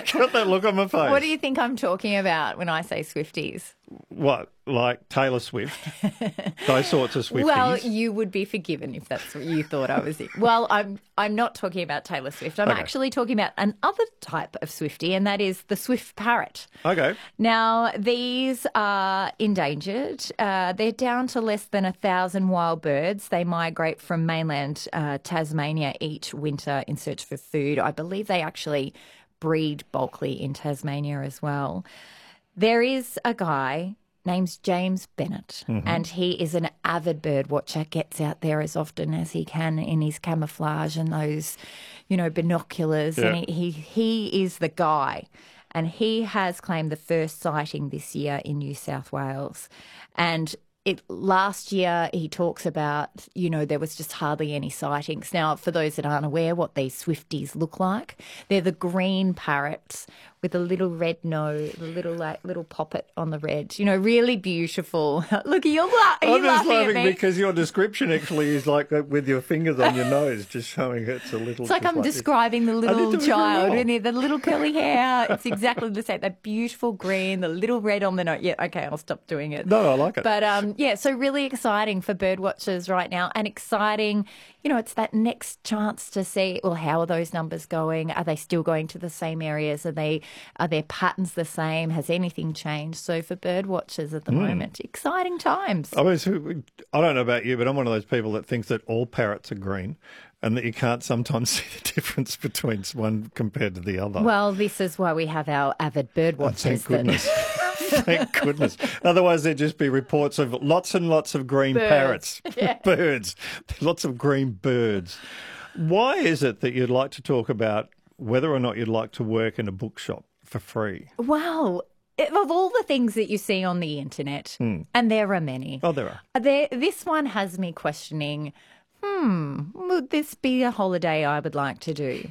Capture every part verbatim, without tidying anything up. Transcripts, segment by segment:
Got that look on my face. What do you think I'm talking about when I say Swifties? What, like Taylor Swift? Those sorts of Swifties? Well, you would be forgiven if that's what you thought I was in. Well, I'm I'm not talking about Taylor Swift. I'm Okay. actually talking about another type of Swiftie, and that is the Swift parrot. Okay. Now, these are endangered. Uh, they're down to less than a thousand wild birds. They migrate from mainland uh, Tasmania each winter in search for food. I believe they actually breed bulkily in Tasmania as well. There is a guy named James Bennett, Mm-hmm. and he is an avid bird watcher, gets out there as often as he can in his camouflage and those, you know, binoculars. Yeah. And he, he, he is the guy. And he has claimed the first sighting this year in New South Wales. And it last year he talks about, you know, there was just hardly any sightings. Now, for those that aren't aware what these Swifties look like, they're the green parrots with a little red nose, a little like little poppet on the red. You know, really beautiful. Look, you're, la- are you I'm just laughing at laughing me? because your description actually is like that with your fingers on your nose, just showing it's a little. It's like just I'm this. describing the I did little do it very child, well. and the little curly hair. It's exactly the same. That beautiful green, the little red on the nose. Yeah, okay, I'll stop doing it. No, I like it. But um, yeah, so really exciting for bird watchers right now, and exciting. You know, it's that next chance to see. Well, how are those numbers going? Are they still going to the same areas? Are they? Are their patterns the same? Has anything changed? So for bird watchers at the Hmm. moment, exciting times. I mean, I don't know about you, but I'm one of those people that thinks that all parrots are green and that you can't sometimes see the difference between one compared to the other. Well, this is why we have our avid bird Oh, watchers. thank that- goodness. Thank goodness. Otherwise, there'd just be reports of lots and lots of green Birds. parrots. Yeah. Birds. Lots of green birds. Why is it that you'd like to talk about whether or not you'd like to work in a bookshop for free? Wow. Of all the things that you see on the internet, and there are many, Oh, there are. there, this one has me questioning, hmm, would this be a holiday I would like to do?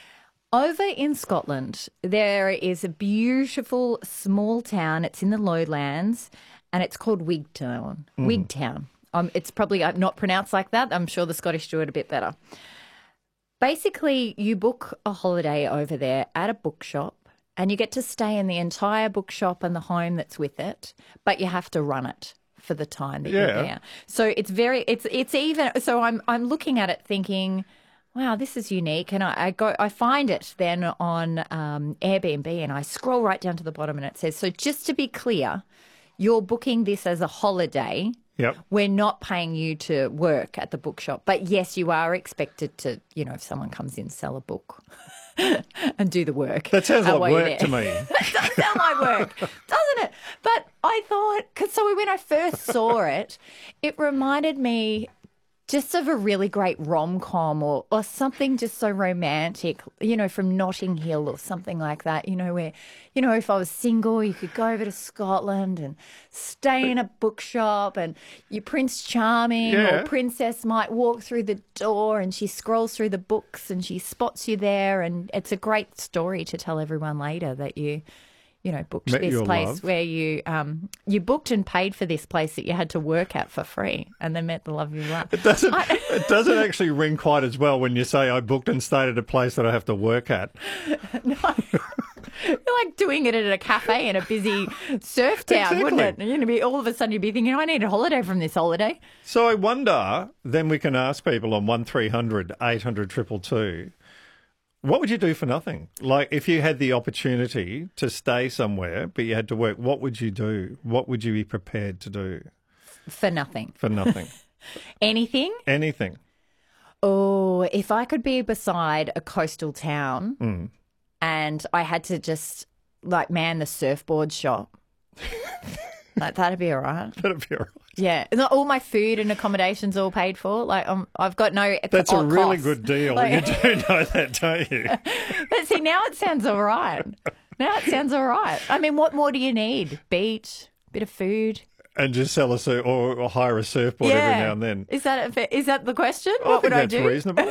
Over in Scotland, there is a beautiful small town. It's in the lowlands, and it's called Wigtown. Wigtown. Um, it's probably not pronounced like that. I'm sure the Scottish do it a bit better. Basically, you book a holiday over there at a bookshop, and you get to stay in the entire bookshop and the home that's with it, but you have to run it for the time that you're Yeah. there. So it's very, it's it's even. So I'm I'm looking at it thinking, wow, this is unique, and I, I go, I find it then on um, Airbnb, and I scroll right down to the bottom, and it says, so just to be clear, you're booking this as a holiday. Yep. We're not paying you to work at the bookshop, but yes, you are expected to, you know, if someone comes in, sell a book and do the work. That sounds uh, like while you're work there. to me. It does sound like work, doesn't it? But I thought, because so when I first saw it, it reminded me just of a really great rom-com or, or something just so romantic, you know, from Notting Hill or something like that, you know, where, you know, if I was single, you could go over to Scotland and stay in a bookshop, and your Prince Charming Yeah. or princess might walk through the door and she scrolls through the books and she spots you there, and it's a great story to tell everyone later that you... you know, booked Met this your place love. where you um you booked and paid for this place that you had to work at for free, and then met the love of your life. It doesn't, it doesn't actually ring quite as well when you say I booked and stayed at a place that I have to work at. No. You're like doing it at a cafe in a busy surf town, wouldn't it? Exactly. And you'd be all of a sudden you'd be thinking, I need a holiday from this holiday. So I wonder, then we can ask people on one three hundred eight hundred two two two, what would you do for nothing? Like if you had the opportunity to stay somewhere but you had to work, what would you do? What would you be prepared to do For nothing. for nothing? Anything? Anything. Oh, if I could be beside a coastal town Mm. and I had to just like man the surfboard shop, like that'd be all right. That'd be all right. Yeah, and all my food and accommodations all paid for. Like um, I've got no. That's a cost. really good deal. Like- You do know that, don't you? But see, now it sounds all right. Now it sounds all right. I mean, what more do you need? Beach, bit of food. And just sell a sur- or, or hire a surfboard yeah. every now and then. Is that a fa- is that the question? I what think would I that's do? reasonable.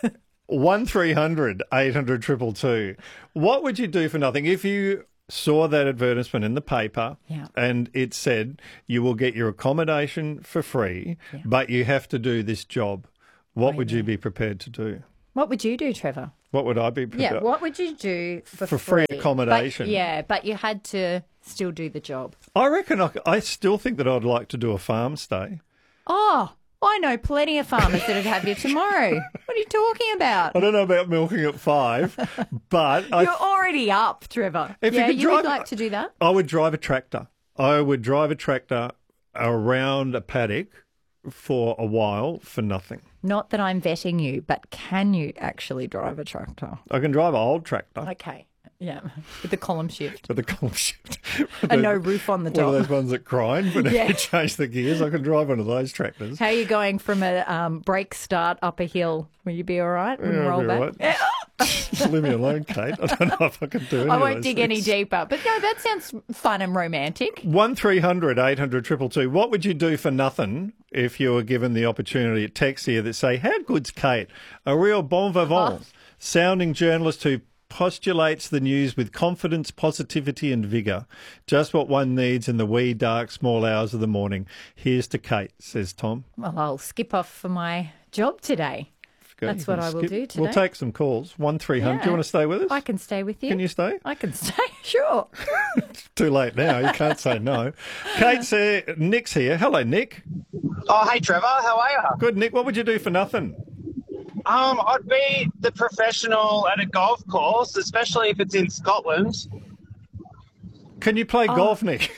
one three hundred eight hundred two two two. What would you do for nothing if you saw that advertisement in the paper Yeah. and it said you will get your accommodation for free, but you have to do this job? What Oh, would yeah. you be prepared to do? What would you do, Trevor? What would I be? Yeah, what would you do for, For free free accommodation? But, yeah, but you had to still do the job. I reckon I, I still think that I'd like to do a farm stay. Oh, I know plenty of farmers that'd have you tomorrow. What are you talking about? I don't know about milking at five, but I, You're already up, Trevor. If you yeah, could you would drive- like to do that? I would drive a tractor. I would drive a tractor around a paddock for a while for nothing. Not that I'm vetting you, but can you actually drive a tractor? I can drive an old tractor Okay. Yeah, with the column shift. with a column shift. And no roof on the One of top. those ones that grind, but Yeah. if you change the gears, I can drive one of those tractors. How are you going from a um, brake start up a hill? Will you be all right? Wouldn't Yeah, I'll roll be back? all right. Leave me alone, Kate. I don't know if I can do any I of won't those dig things. any deeper. But no, that sounds fun and romantic. One three hundred eight hundred two two two. What would you do for nothing if you were given the opportunity? Text here that say, "How good's Kate? A real bon vivant, sounding journalist who postulates the news with confidence, positivity, and vigour. Just what one needs in the wee, dark, small hours of the morning. Here's to Kate," says Tom. Well, I'll skip off for my job today. Go, That's you can what I will skip. do today. We'll take some calls. One three hundred. Do you Yeah. want to stay with us? I can stay with you. Can you stay? I can stay, sure. Too late now. You can't say no. Kate's here. Nick's here. Hello, Nick. Oh, hey Trevor, how are you? Good, Nick. What would you do for nothing? Um, I'd be the professional at a golf course, especially if it's in Scotland. Can you Oh. play golf, Nick?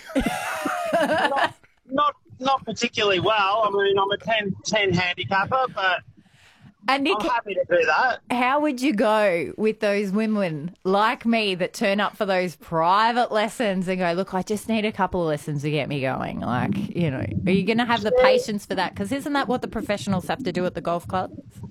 Not not particularly well. I mean, I'm a ten ten handicapper, but And Nick, I'm happy to do that. how would you go with those women like me that turn up for those private lessons and go, look, I just need a couple of lessons to get me going? Like, you know, are you going to have the patience for that? Because isn't that what the professionals have to do at the golf club?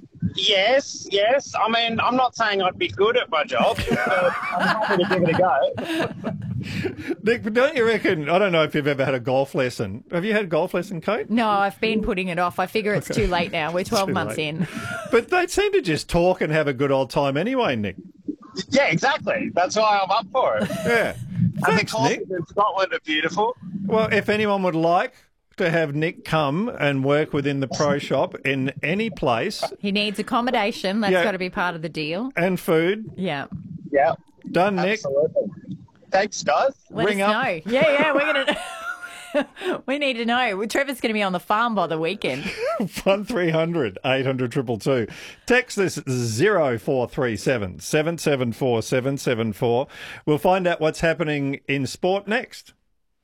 Yes, yes. I mean, I'm not saying I'd be good at my job, but I'm happy to give it a go. Nick, but don't you reckon, I don't know if you've ever had a golf lesson. Have you had a golf lesson, Kate? No, I've been putting it off. I figure it's too late now. We're twelve Too months late. in. But they seem to just talk and have a good old time anyway, Nick. Yeah, exactly. That's why I'm up for it. Yeah. And the Thanks, Nick. courses in Scotland are beautiful. Well, if anyone would like to have Nick come and work within the pro shop in any place He needs accommodation. That's Yeah. got to be part of the deal. and food, Yeah. Yeah, done, Nick. absolutely. Thanks, guys. Let Ring us up. know. Yeah, yeah, we're going to... We need to know. Well, Trevor's going to be on the farm by the weekend. one three hundred eight hundred two two two. Text this zero four three seven seven seven four seven seven four. We'll find out what's happening in sport next.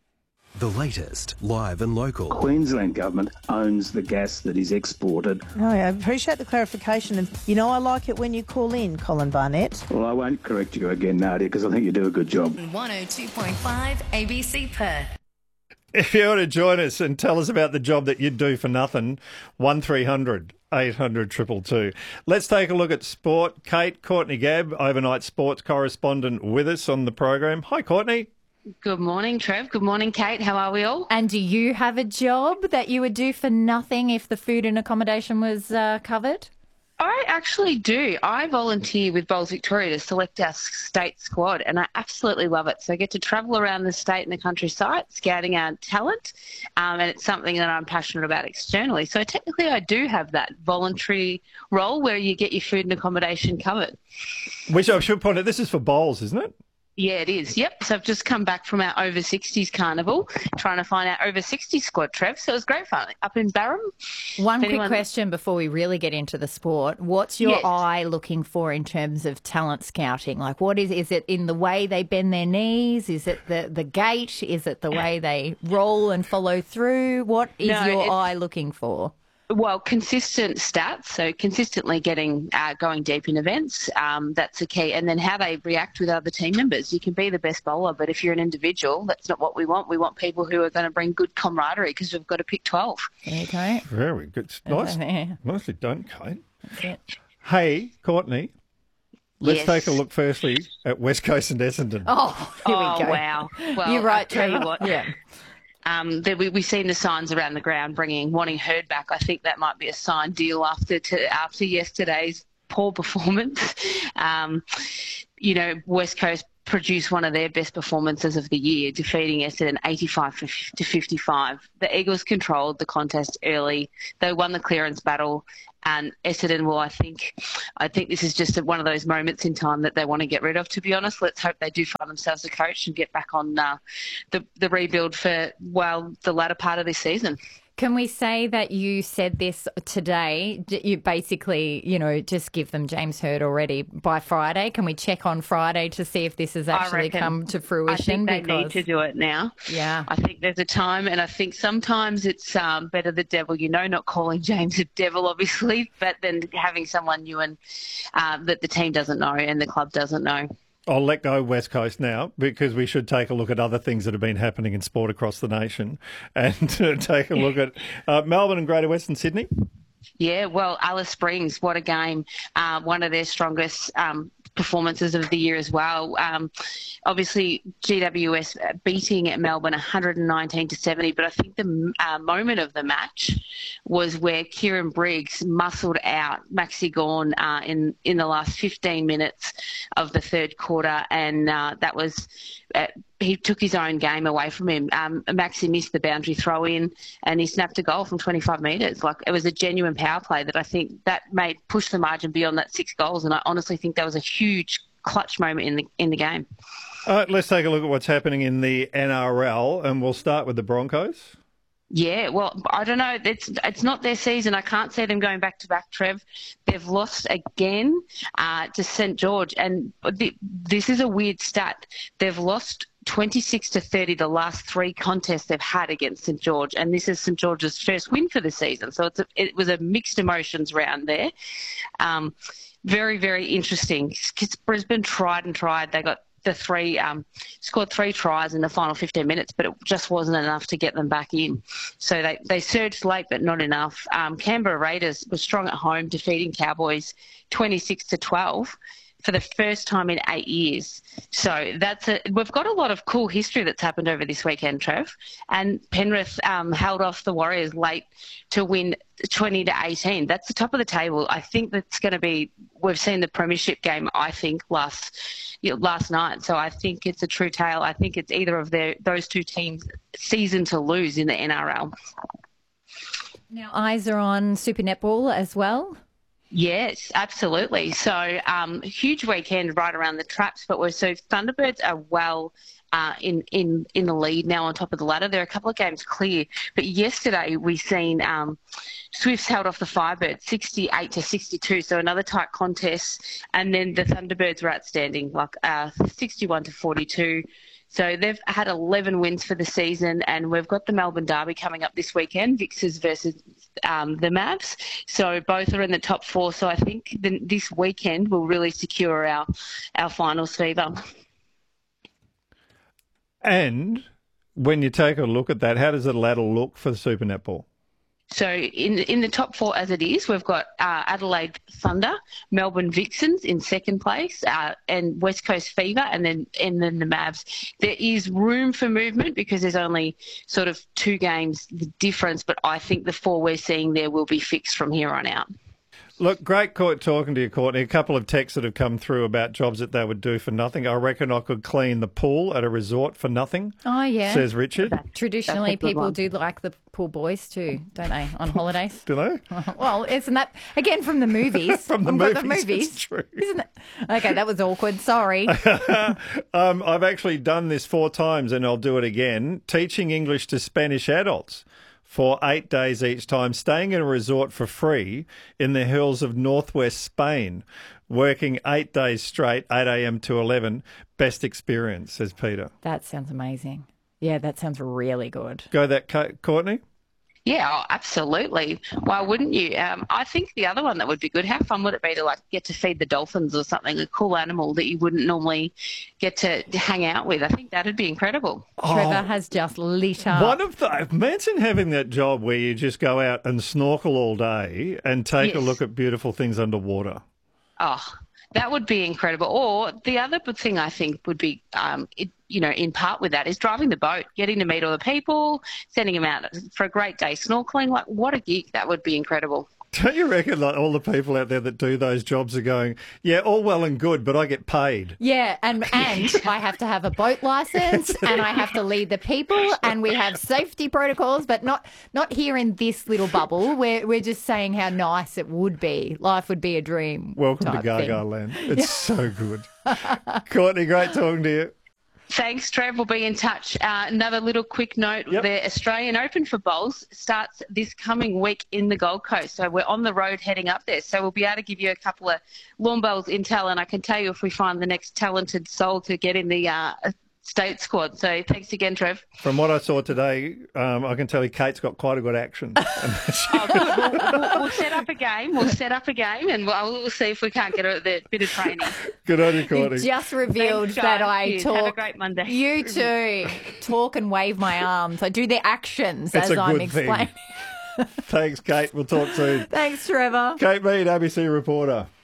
The latest, live and local. Queensland government owns the gas that is exported. No, I appreciate the clarification. And, you know, I like it when you call in, Colin Barnett. Well, I won't correct you again, Nadia, because I think you do a good job. one oh two point five A B C Perth. If you want to join us and tell us about the job that you'd do for nothing, one three hundred eight hundred two two two. Let's take a look at sport. Kate, Courtney Gabb, overnight sports correspondent with us on the program. Hi, Courtney. Good morning, Trev. Good morning, Kate. How are we all? And do you have a job that you would do for nothing if the food and accommodation was uh, covered? I actually do. I volunteer with Bowls Victoria to select our state squad, and I absolutely love it. So I get to travel around the state and the countryside, scouting our talent, um, and it's something that I'm passionate about externally. So technically I do have that voluntary role where you get your food and accommodation covered. Which I should point out, this is for bowls, isn't it? Yeah, it is. Yep. So I've just come back from our over sixties carnival, trying to find our over sixties squad, Trev. So it was great fun up in Barham. One If quick anyone- question before we really get into the sport. What's your Yes. eye looking for in terms of talent scouting? Like, what is, is it in the way they bend their knees? Is it the, the gait? Is it the way they roll and follow through? What is No, your it's- eye looking for? Well, consistent stats, so consistently getting uh, going deep in events, um, that's the key. And then how they react with other team members. You can be the best bowler, but if you're an individual, that's not what we want. We want people who are going to bring good camaraderie because we've got to pick twelve. There you go. Very good. Nice. Yeah. Nicely done, Kate. That's it. Hey, Courtney, let's Yes. take a look firstly at West Coast and Essendon. Oh, here oh, we go. wow. Well, You're right, I'll tell you Trevor. what. Yeah. Um, there, we, we've seen the signs around the ground bringing, wanting Hurd back. I think that might be a signed deal after to, after yesterday's poor performance. Um, you know, West Coast produce one of their best performances of the year, defeating Essendon eighty-five to fifty-five. The Eagles controlled the contest early. They won the clearance battle, and Essendon will, I think, I think this is just one of those moments in time that they want to get rid of, to be honest. Let's hope they do find themselves a coach and get back on uh, the, the rebuild for, well, the latter part of this season. Can we say that you said this today? You basically, you know, just give them James Hird already by Friday. Can we check on Friday to see if this has actually reckon, come to fruition? I think they because, need to do it now. Yeah. I think there's a time, and I think sometimes it's um, better the devil, you know, not calling James a devil, obviously, but then having someone new and uh, that the team doesn't know and the club doesn't know. I'll let go West Coast now because we should take a look at other things that have been happening in sport across the nation and take a look at uh, Melbourne and Greater Western Sydney. Yeah, well, Alice Springs, what a game. Uh, one of their strongest um, performances of the year as well. Um, obviously, G W S beating at Melbourne one nineteen to seventy, but I think the uh, moment of the match was where Kieran Briggs muscled out Maxi Gawn uh, in, in the last fifteen minutes of the third quarter, and uh, that was... Uh, he took his own game away from him. Um, Maxi missed the boundary throw in and he snapped a goal from twenty-five metres. Like, it was a genuine power play that I think that made push the margin beyond that six goals. And I honestly think that was a huge clutch moment in the in the game. All right, let's take a look at what's happening in the N R L, and we'll start with the Broncos. Yeah, well, I don't know. It's it's not their season. I can't see them going back to back, Trev. They've lost again uh, to St George, and th- this is a weird stat. They've lost twenty-six to thirty the last three contests they've had against St George, and this is St George's first win for the season. So it's a, it was a mixed emotions round there. Um, very, very interesting. Because Brisbane tried and tried. They got the three, um, scored three tries in the final fifteen minutes, but it just wasn't enough to get them back in. So they, they surged late, but not enough. Um, Canberra Raiders were strong at home, defeating Cowboys twenty-six to twelve. For the first time in eight years. So that's a, we've got a lot of cool history that's happened over this weekend, Trev. And Penrith um, held off the Warriors late to win twenty to eighteen. That's the top of the table. I think that's going to be, we've seen the premiership game, I think, last you know, last night. So I think it's a true tale. I think it's either of their those two teams' season to lose in the N R L. Now, eyes are on Super Netball as well. Yes, absolutely. So um, huge weekend right around the traps, but we're so Thunderbirds are well uh, in in in the lead now on top of the ladder. There are a couple of games clear, but yesterday we seen um, Swifts held off the Firebirds sixty-eight to sixty-two, so another tight contest, and then the Thunderbirds were outstanding, like uh, sixty-one to forty-two. So they've had eleven wins for the season, and we've got the Melbourne Derby coming up this weekend, Vixers versus um, the Mavs. So both are in the top four. So I think the, this weekend will really secure our, our finals fever. And when you take a look at that, how does the ladder look for the Super Netball? So in in the top four as it is, we've got uh, Adelaide Thunder, Melbourne Vixens in second place, uh, and West Coast Fever, and then and then the Mavs. There is room for movement because there's only sort of two games the difference, but I think the four we're seeing there will be fixed from here on out. Look, great talking to you, Courtney. A couple of texts that have come through about jobs that they would do for nothing. I reckon I could clean the pool at a resort for nothing. Oh, yeah. Says Richard. That's, Traditionally, that's people do like the pool boys too, don't they, on holidays? Do they? Well, isn't that, again, from the movies? From the From movies, the movies. it's true. Isn't it? Okay, that was awkward. Sorry. um, I've actually done this four times and I'll do it again. Teaching English to Spanish adults for eight days each time, staying in a resort for free in the hills of northwest Spain, working eight days straight, eight a.m. to eleven. Best experience, says Peter. That sounds amazing. Yeah, that sounds really good. Go that, Courtney? Yeah, oh, absolutely. Why wouldn't you? Um, I think the other one that would be good, how fun would it be to like get to feed the dolphins or something, a cool animal that you wouldn't normally get to hang out with? I think that would be incredible. Trevor has just lit up. One of the, imagine having that job where you just go out and snorkel all day and take a Yes. look at beautiful things underwater. Oh, that would be incredible. Or the other thing I think would be, um, it, you know, in part with that is driving the boat, getting to meet all the people, sending them out for a great day snorkeling. Like, what a gig. That would be incredible. Don't you reckon like all the people out there that do those jobs are going, yeah, all well and good, but I get paid. Yeah, and and I have to have a boat license and I have to lead the people and we have safety protocols, but not not here in this little bubble. We're we're just saying how nice it would be. Life would be a dream. Welcome to type Gaga thing. Land. It's so good. Courtney, great talking to you. Thanks, Trev. We'll be in touch. Uh, another little quick note. Yep. The Australian Open for bowls starts this coming week in the Gold Coast. So we're on the road heading up there. So we'll be able to give you a couple of lawn bowls intel, and I can tell you if we find the next talented soul to get in the uh, state squad. So thanks again, Trev. From what I saw today, um, I can tell you Kate's got quite a good action. Oh, good. We'll, we'll, we'll set up a game. We'll set up a game, and we'll, we'll see if we can't get a, a bit of training. Good on you, You Courtney. just revealed Thanks, that guys. I Cheers. talk. Have a great Monday. You too. Talk and wave my arms. I do the actions It's as a I'm good thing. explaining. Thanks, Kate. We'll talk soon. Thanks, Trevor. Kate Mead, A B C reporter.